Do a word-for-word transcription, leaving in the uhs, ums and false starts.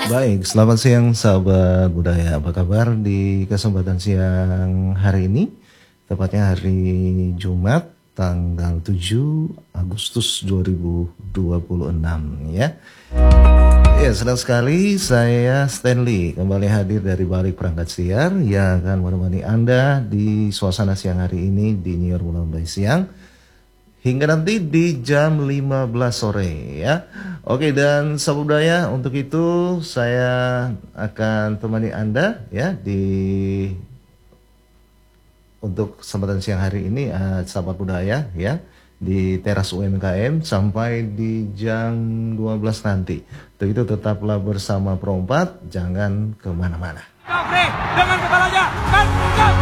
Baik, selamat siang sahabat budaya. Apa kabar di kesempatan siang hari ini? Tepatnya hari Jumat tanggal tujuh Agustus dua ribu dua puluh enam ya. Ya, senang sekali saya Stanley kembali hadir dari balik perangkat siar yang akan menemani Anda di suasana siang hari ini di New York mulai siang hingga nanti di jam lima belas sore ya. Oke, dan sahabat budaya, untuk itu saya akan temani Anda ya di untuk kesempatan siang hari ini uh, sahabat budaya ya di teras U M K M sampai di jam dua belas nanti. Untuk itu tetaplah bersama Pro empat, jangan kemana-mana. Dengan kepalanya, kan, kan.